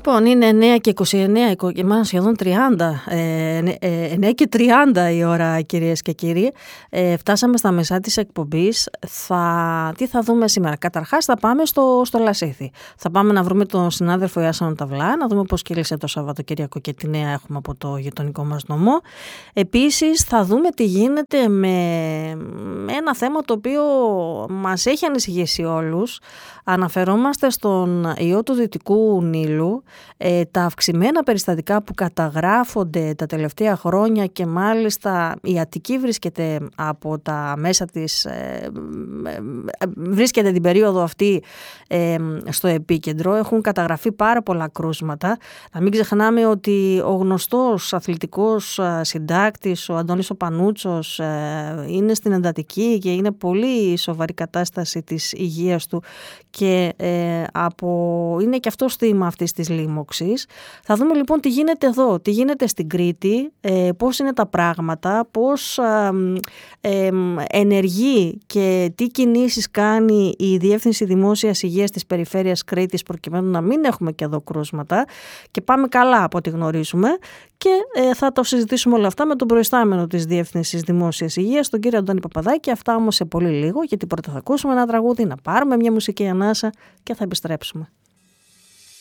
Λοιπόν, είναι 9 και 29, μάλλον σχεδόν 30, 9 και 30 η ώρα, κυρίες και κύριοι. Φτάσαμε στα μεσά της εκπομπής. Τι θα δούμε σήμερα? Καταρχάς θα πάμε στο Λασίθι. Θα πάμε να βρούμε τον συνάδελφο Ιάσονο Ταβλά, να δούμε πώς κύλησε το Σαββατοκύριακο και τι νέα έχουμε από το γειτονικό μας νομό. Επίσης θα δούμε τι γίνεται με ένα θέμα το οποίο μας έχει ανησυχήσει όλους. Αναφερόμαστε στον ιό του Δυτικού Νείλου, τα αυξημένα περιστατικά που καταγράφονται τα τελευταία χρόνια και μάλιστα η Αττική βρίσκεται από τα μέσα της, βρίσκεται την περίοδο αυτή στο επίκεντρο. Έχουν καταγραφεί πάρα πολλά κρούσματα. Να μην ξεχνάμε ότι ο γνωστός αθλητικός συντάκτης, ο Αντώνης ο Πανούτσος, είναι στην εντατική και είναι πολύ σοβαρή κατάσταση της υγείας του και είναι και αυτό θύμα αυτής της λίμωξης. Θα δούμε λοιπόν τι γίνεται εδώ, τι γίνεται στην Κρήτη, πώς είναι τα πράγματα, πώς ενεργεί και τι κινήσεις κάνει η Διεύθυνση Δημόσιας Υγείας της Περιφέρειας Κρήτης προκειμένου να μην έχουμε και εδώ κρούσματα και πάμε καλά από ό,τι γνωρίζουμε και θα το συζητήσουμε όλα αυτά με τον προϊστάμενο της Διεύθυνσης Δημόσιας Υγείας, τον κύριο Αντώνη Παπαδάκη. Αυτά όμως σε πολύ λίγο, γιατί πρώτα θα ακούσουμε ένα τραγούδι, να πάρουμε μια μουσική ανάσα και θα επιστρέψουμε.